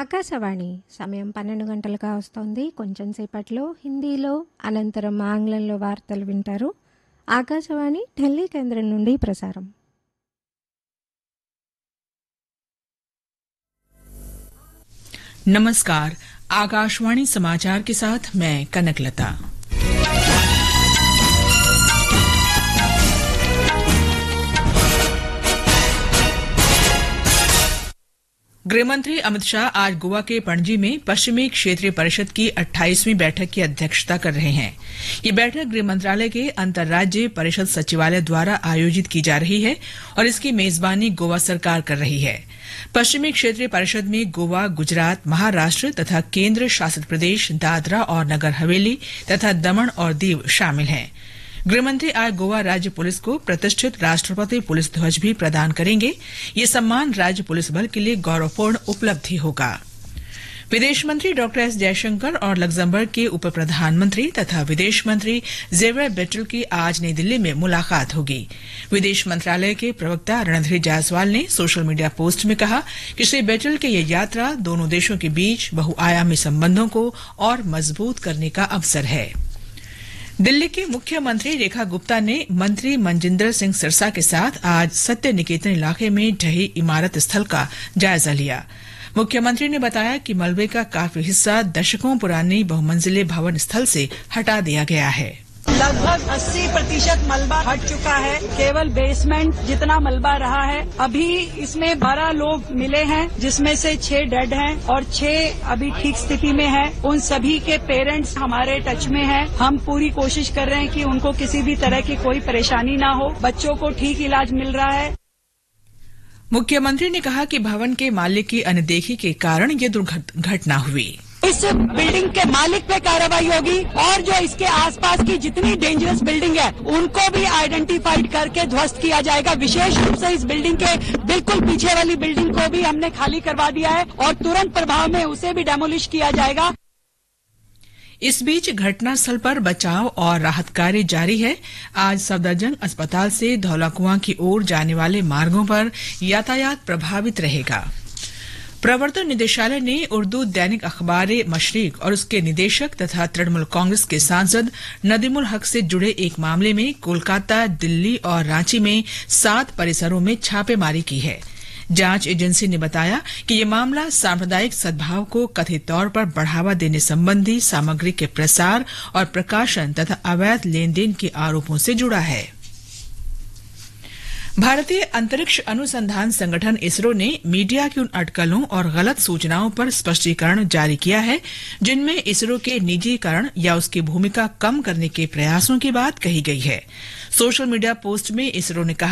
ఆకాశవాణి సమయం 12 గంటలుగా వస్తోంది. కొంచెం సేపట్లో హిందీలో, అనంతరం ఆంగ్లంలో వార్తలు వింటారు. ఆకాశవాణి ఢిల్లీ కేంద్రం నుండి ప్రసారం. नमस्कार, आकाशवाणी समाचार के साथ मैं कनकलता। गृहमंत्री अमित शाह आज गोवा के पणजी में पश्चिमी क्षेत्रीय परिषद की 28वीं बैठक की अध्यक्षता कर रहे हैं। ये बैठक गृह मंत्रालय के अंतर्राज्यीय परिषद सचिवालय द्वारा आयोजित की जा रही है और इसकी मेजबानी गोवा सरकार कर रही है। पश्चिमी क्षेत्रीय परिषद में गोवा, गुजरात, महाराष्ट्र तथा केंद्र शासित प्रदेश दादरा और नगर हवेली तथा दमन और दीव शामिल हैं। गृहमंत्री आज गोवा राज्य पुलिस को प्रतिष्ठित राष्ट्रपति पुलिस ध्वज भी प्रदान करेंगे। ये सम्मान राज्य पुलिस बल के लिए गौरवपूर्ण उपलब्धि होगा। विदेश मंत्री डॉ एस जयशंकर और लग्जमबर्ग के उप प्रधानमंत्री तथा विदेश मंत्री जेवियर बेटल की आज नई दिल्ली में मुलाकात होगी। विदेश मंत्रालय के प्रवक्ता रणधीर जायसवाल ने सोशल मीडिया पोस्ट में कहा कि श्री बेटल की यह यात्रा दोनों देशों के बीच बहुआयामी संबंधों को और मजबूत करने का अवसर है। दिल्ली की मुख्यमंत्री रेखा गुप्ता ने मंत्री मनजिंदर सिंह सिरसा के साथ आज सत्य निकेतन इलाके में ढही इमारत स्थल का जायजा लिया। मुख्यमंत्री ने बताया कि मलबे का काफी हिस्सा दशकों पुरानी बहुमंजिले भवन स्थल से हटा दिया गया है। लगभग 80% मलबा हट चुका है। केवल बेसमेंट जितना मलबा रहा है। अभी इसमें 12 लोग मिले हैं, जिसमें से 6 डेड हैं और 6 अभी ठीक स्थिति में हैं। उन सभी के पेरेंट्स हमारे टच में हैं। हम पूरी कोशिश कर रहे हैं कि उनको किसी भी तरह की कोई परेशानी ना हो। बच्चों को ठीक इलाज मिल रहा है। मुख्यमंत्री ने कहा कि भवन के मालिक की अनदेखी के कारण ये दुर्घटना हुई। इस बिल्डिंग के मालिक पे कार्रवाई होगी और जो इसके आसपास की जितनी डेंजरस बिल्डिंग है उनको भी आइडेंटिफाइड करके ध्वस्त किया जाएगा। विशेष रूप से इस बिल्डिंग के बिल्कुल पीछे वाली बिल्डिंग को भी हमने खाली करवा दिया है और तुरंत प्रभाव में उसे भी डेमोलिश किया जाएगा। इस बीच घटनास्थल पर बचाव और राहत कार्य जारी है। आज सफदरजंग अस्पताल से धौलाकुआं की ओर जाने वाले मार्गों पर यातायात प्रभावित रहेगा। प्रवर्तन निदेशालय ने उर्दू दैनिक अखबार मशरिक और उसके निदेशक तथा तृणमूल कांग्रेस के सांसद नदीमुल हक से जुड़े एक मामले में कोलकाता, दिल्ली और रांची में 7 परिसरों में छापेमारी की है। जांच एजेंसी ने बताया कि ये मामला सांप्रदायिक सद्भाव को कथित तौर पर बढ़ावा देने संबंधी सामग्री के प्रसार और प्रकाशन तथा अवैध लेन देन के आरोपों से जुड़ा है। भारतीय अंतरिक्ष अनुसंधान संगठन इसरो ने मीडिया की उन अटकलों और गलत सूचनाओं पर स्पष्टीकरण जारी किया है जिनमें इसरो के निजीकरण या उसकी भूमिका कम करने के प्रयासों की बात कही गई है। सोशल मीडिया पोस्ट में इसरो ने कहा